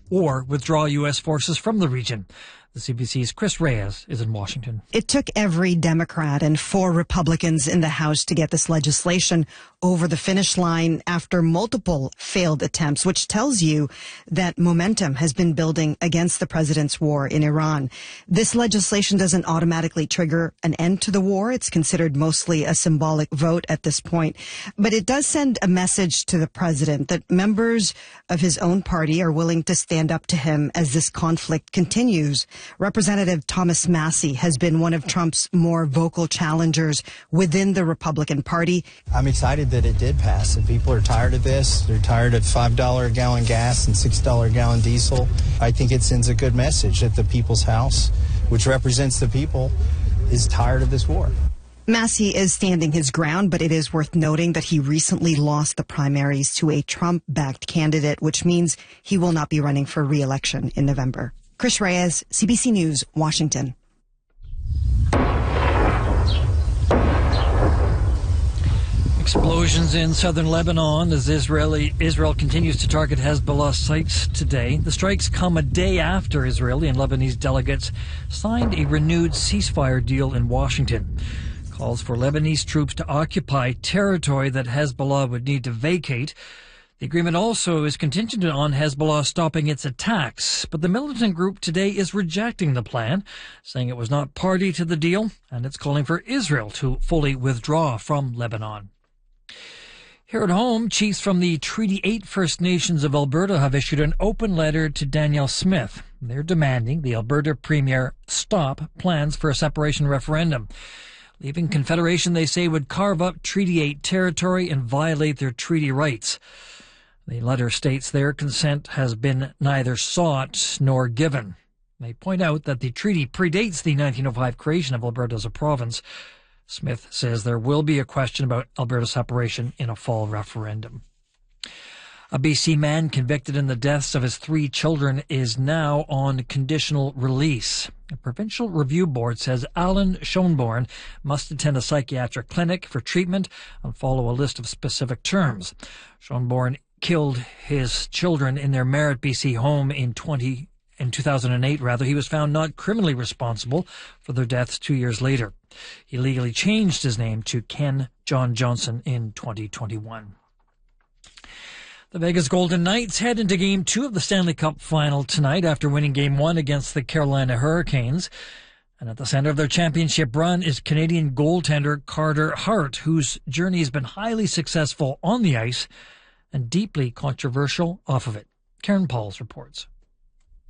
or withdraw U.S. forces from the region. The CBC's Chris Reyes is in Washington. It took every Democrat and 4 Republicans in the House to get this legislation over the finish line after multiple failed attempts, which tells you that momentum has been building against the president's war in Iran. This legislation doesn't automatically trigger an end to the war. It's considered mostly a symbolic vote at this point. But it does send a message to the president that members of his own party are willing to stand up to him as this conflict continues. Representative Thomas Massie has been one of Trump's more vocal challengers within the Republican Party. I'm excited that it did pass. And people are tired of this. They're tired of $5 a gallon gas and $6 a gallon diesel. I think it sends a good message that the People's House, which represents the people, is tired of this war. Massie is standing his ground, but it is worth noting that he recently lost the primaries to a Trump-backed candidate, which means he will not be running for re-election in November. Chris Reyes, CBC News, Washington. Explosions in southern Lebanon as Israel continues to target Hezbollah sites today. The strikes come a day after Israeli and Lebanese delegates signed a renewed ceasefire deal in Washington. Calls for Lebanese troops to occupy territory that Hezbollah would need to vacate. The agreement also is contingent on Hezbollah stopping its attacks, but the militant group today is rejecting the plan, saying it was not party to the deal, and it's calling for Israel to fully withdraw from Lebanon. Here at home, chiefs from the Treaty 8 First Nations of Alberta have issued an open letter to Danielle Smith. They're demanding the Alberta Premier stop plans for a separation referendum. Leaving Confederation, they say, would carve up Treaty 8 territory and violate their treaty rights. The letter states their consent has been neither sought nor given. They point out that the treaty predates the 1905 creation of Alberta as a province. Smith says there will be a question about Alberta separation in a fall referendum. A BC man convicted in the deaths of his 3 children is now on conditional release. The Provincial Review Board says Alan Schoenborn must attend a psychiatric clinic for treatment and follow a list of specific terms. Schoenborn killed his children in their Merritt, BC home in 2008. He was found not criminally responsible for their deaths 2 years later. He legally changed his name to Ken John Johnson in 2021. The Vegas Golden Knights head into Game 2 of the Stanley Cup Final tonight after winning Game 1 against the Carolina Hurricanes. And at the center of their championship run is Canadian goaltender Carter Hart, whose journey has been highly successful on the ice and deeply controversial off of it. Karen Pauls reports.